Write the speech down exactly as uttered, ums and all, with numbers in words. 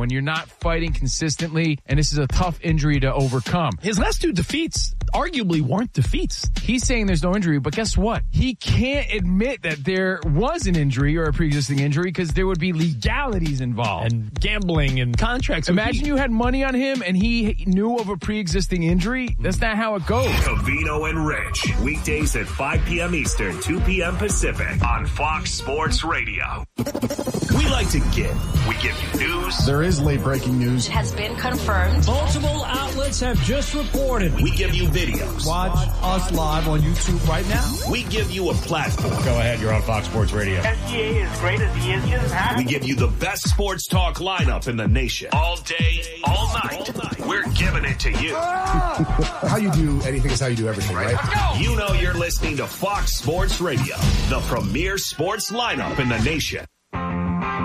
when you're not fighting consistently, and this is a tough injury to overcome. His last two defeats arguably weren't defeats. He's saying there's no injury, but guess what? He can't admit that there was an injury or a pre-existing injury because there would be legalities involved. And gambling and contracts. Imagine you had money on him and he knew of a pre-existing injury. That's not how it goes. Covino and Rich, weekdays at five p.m. Eastern, two p.m. Pacific on Fox Sports Radio. We like to give. We give you news. There is late breaking news. Has been confirmed. Multiple outlets have just reported. We give you videos. Watch us live on YouTube right now. We give you a platform. Go ahead, you're on Fox Sports Radio. S G A is great as he is just We give you the best sports talk lineup in the nation. All day, all night. All night. We're giving it to you. How you do anything is how you do everything, right? You know you're listening to Fox Sports Radio, the premier sports lineup in the nation.